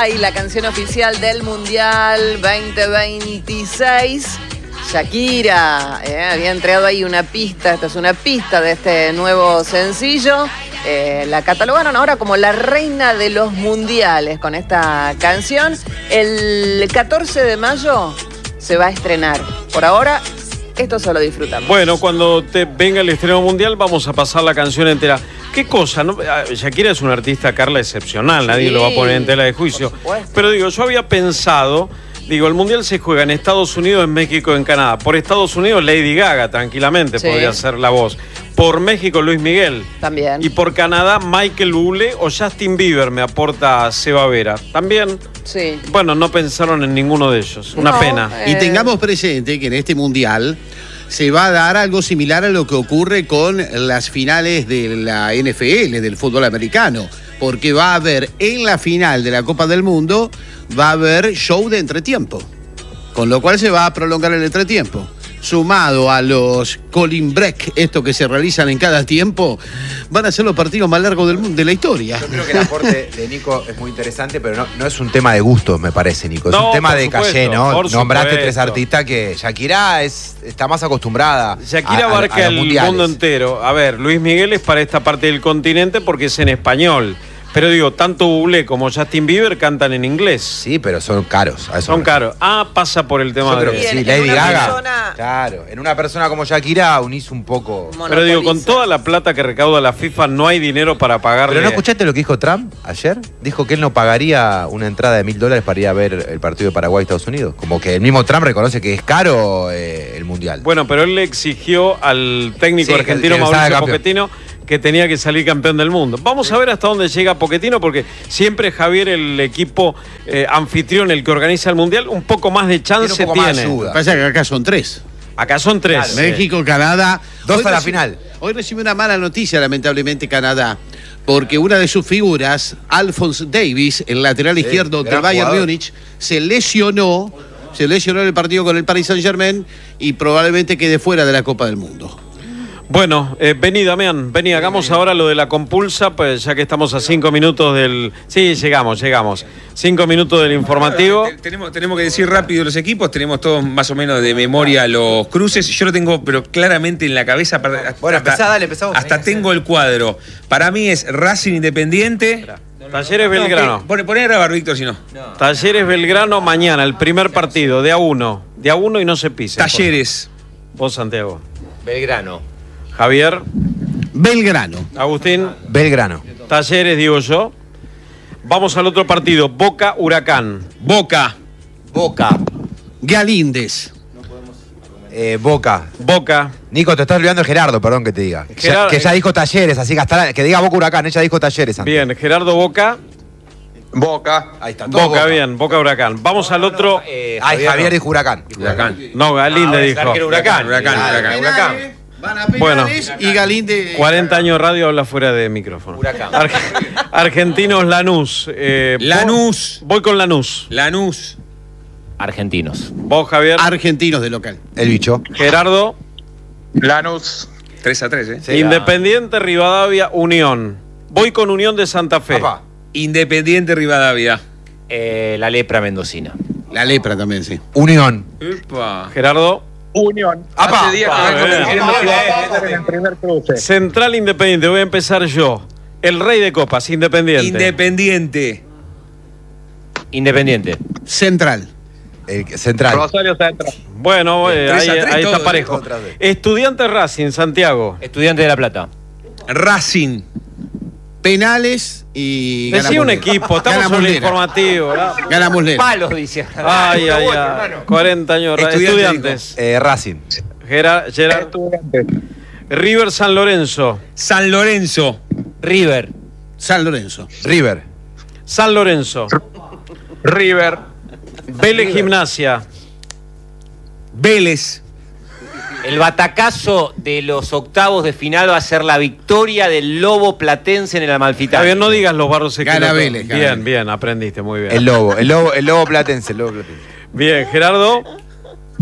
y la canción oficial del Mundial 2026. Shakira había entregado ahí una pista, esta es una pista de este nuevo sencillo. La catalogaron ahora como la reina de los mundiales con esta canción. El 14 de mayo se va a estrenar. Por ahora, esto solo disfrutamos. Bueno, cuando te venga el estreno mundial vamos a pasar la canción entera. ¿Qué cosa? ¿No? Shakira es una artista, Carla, excepcional. Nadie lo va a poner en tela de juicio. Pero digo, yo había pensado... el Mundial se juega en Estados Unidos, en México, en Canadá. Por Estados Unidos, Lady Gaga, tranquilamente, podría ser la voz. Por México, Luis Miguel. También. Y por Canadá, Michael Bublé o Justin Bieber, me aporta Seba Vera. También. Sí. Bueno, no pensaron en ninguno de ellos. Una pena. Y tengamos presente que en este Mundial se va a dar algo similar a lo que ocurre con las finales de la NFL, del fútbol americano. Porque va a haber en la final de la Copa del Mundo, va a haber show de entretiempo. Con lo cual se va a prolongar el entretiempo. Sumado a los Colin Break, estos que se realizan en cada tiempo, van a ser los partidos más largos del mundo, de la historia. Yo creo que el aporte de Nico es muy interesante, pero no es un tema de gusto, me parece, Nico. Es un tema de calle, ¿no? Nombraste tres artistas que Shakira está más acostumbrada. Shakira abarca el mundo entero. A ver, Luis Miguel es para esta parte del continente porque es en español. Pero digo, tanto Bublé como Justin Bieber cantan en inglés. Sí, pero son caros. Son caros. Pasa por el tema de... Sí, Lady Gaga. Claro, en una persona como Shakira unís un poco... Pero digo, con toda la plata que recauda la FIFA no hay dinero para pagarle... ¿Pero no escuchaste lo que dijo Trump ayer? Dijo que él no pagaría una entrada de $1.000 para ir a ver el partido de Paraguay-Estados Unidos. Como que el mismo Trump reconoce que es caro el Mundial. Bueno, pero él le exigió al técnico argentino Mauricio Pochettino que tenía que salir campeón del mundo. Vamos a ver hasta dónde llega Pochettino, porque siempre Javier, el equipo anfitrión, el que organiza el Mundial, un poco más de chance tiene. Pasa que acá son tres. Acá son tres. Claro, México, Canadá. Dos a la final. Hoy recibe una mala noticia, lamentablemente, Canadá, porque una de sus figuras, Alphonse Davies, el lateral izquierdo del Bayern Múnich, se lesionó en el partido con el Paris Saint-Germain y probablemente quede fuera de la Copa del Mundo. Bueno, vení, Damián, vení, hagamos ahora lo de la compulsa, pues ya que estamos a 5 minutos del... Sí, llegamos. 5 minutos del informativo. Tenemos que decir rápido los equipos, tenemos todos más o menos de memoria los cruces. Yo lo tengo, pero claramente en la cabeza. Bueno, empezamos. Hasta tengo el cuadro. Para mí es Racing Independiente. Talleres Belgrano. Poné a grabar, Víctor, si no. Talleres Belgrano mañana, el primer partido, de a uno y no se pise. Talleres. Vos, Santiago. Belgrano. Javier. Belgrano. Agustín. Belgrano. Talleres, digo yo. Vamos al otro partido. Boca, Huracán. Boca. Galíndez. Boca. Nico, te estás olvidando de Gerardo, perdón que te diga. Que ya dijo Talleres, así que diga Boca, Huracán. Ella dijo Talleres antes. Bien, Gerardo, Boca. Ahí está. Boca, bien. Boca, Huracán. Vamos al otro. Javier dijo Huracán. No, Galíndez dijo. Huracán. Van a penales y Galíndez... 40 años radio, habla fuera de micrófono. Huracán. Argentinos, Lanús. Lanús. Voy con Lanús. Argentinos. Vos, Javier. Argentinos de local. El bicho. Gerardo. Lanús. 3-3, Sí, Independiente, Rivadavia, Unión. Voy con Unión de Santa Fe. Independiente, Rivadavia. La lepra mendocina. La lepra también, sí. Unión. Gerardo. Unión. ¡Apa! Hace días que vengo en el primer cruce. Central Independiente, voy a empezar yo. El rey de copas, Independiente. Independiente. Central. Central. Rosario Central. Bueno, ahí está todo, parejo. Estudiantes Racing, Santiago. Estudiante de La Plata. Racing. Penales y... Decí un equipo, estamos en el informativo. Ganamos Lera. Palos, dice. Ay. 40 años. Estudiantes. Racing. Gerard. Estudiantes. River San Lorenzo. San Lorenzo. River. San Lorenzo. River. San Lorenzo. River. Vélez Gimnasia. Vélez. El batacazo de los octavos de final va a ser la victoria del Lobo Platense en el Amalfitani. Javier, no digas los barros Gana Vélez. Bien, aprendiste muy bien. El lobo platense. Bien, Gerardo.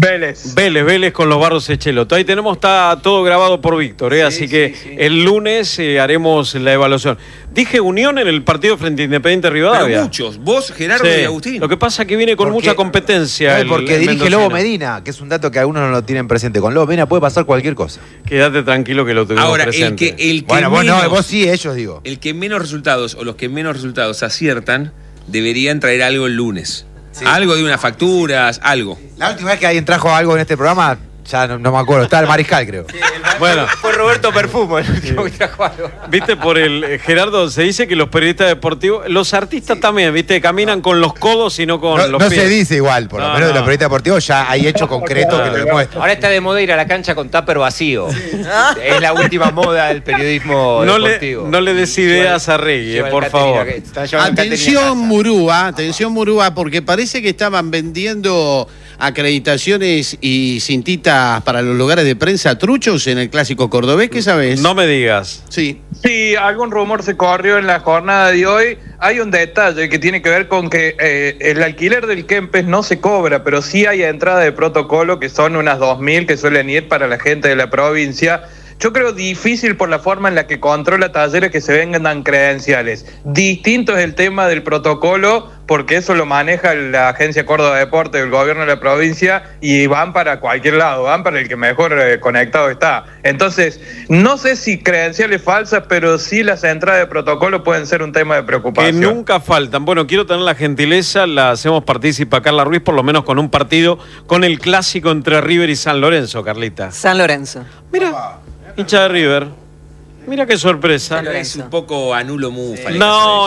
Vélez con los Barros Echeloto. Ahí tenemos, está todo grabado por Víctor, así que el lunes haremos la evaluación. Dije Unión en el partido frente a Independiente Rivadavia. Pero muchos, vos, Gerardo y Agustín. Lo que pasa es que viene con mucha competencia. Porque dirige Lobo Medina, que es un dato que algunos no lo tienen presente. Con Lobo Medina puede pasar cualquier cosa. Quédate tranquilo que lo tuvimos presente. Bueno, vos sí, ellos digo. El que menos resultados o los que menos resultados aciertan deberían traer algo el lunes. Sí. Algo de unas facturas, algo. La última vez que alguien trajo algo en este programa, ya no me acuerdo, estaba el Mariscal, creo. Sí, bueno, fue Roberto Perfumo el último que trajo algo. Viste, por el Gerardo, se dice que los periodistas deportivos, los artistas también, viste, caminan con los codos y no con los pies. No se dice igual, por lo menos de los periodistas deportivos ya hay hechos concretos que lo demuestran. Ahora está de moda ir a la cancha con tupper vacío. Es la última moda del periodismo deportivo. No le des ideas a Reggie, por favor. Atención Murúa, porque parece que estaban vendiendo acreditaciones y cintitas para los lugares de prensa truchos en el Clásico Cordobés, ¿qué sabes? No me digas. Sí. Sí, algún rumor se corrió en la jornada de hoy. Hay un detalle que tiene que ver con que el alquiler del Kempes no se cobra, pero sí hay entrada de protocolo, que son unas 2.000 que suelen ir para la gente de la provincia. Yo creo difícil por la forma en la que controla Talleres que se vengan credenciales. Distinto es el tema del protocolo, porque eso lo maneja la Agencia Córdoba Deporte del gobierno de la provincia y van para cualquier lado, van para el que mejor conectado está. Entonces, no sé si credenciales falsas, pero sí las entradas de protocolo pueden ser un tema de preocupación. Que nunca faltan. Bueno, quiero tener la gentileza, la hacemos partícipa a Carla Ruiz, por lo menos con un partido, con el clásico entre River y San Lorenzo, Carlita. San Lorenzo. Mira. Hincha de River. Mira qué sorpresa. Es un poco anulo mufa. No.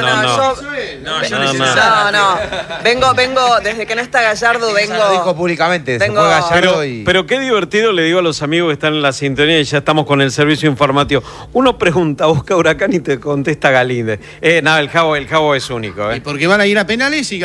Vengo, desde que no está Gallardo, vengo. Lo dijo públicamente, se fue Gallardo pero qué divertido, le digo a los amigos que están en la sintonía y ya estamos con el servicio informativo. Uno pregunta, busca Huracán y te contesta Galíndez. El Javo es único. Y porque van a ir a penales y